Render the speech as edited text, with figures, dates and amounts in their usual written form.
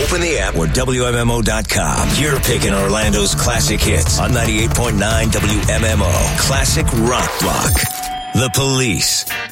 Open the app or WMMO.com. You're picking Orlando's classic hits on 98.9 WMMO. Classic Rock Block. The Police.